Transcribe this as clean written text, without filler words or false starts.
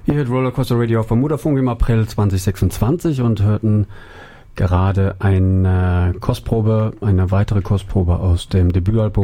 Ihr hört Rollercoaster Radio auf Bermudafunk im April 2026 und hörten gerade eine weitere Kostprobe aus dem Debütalbum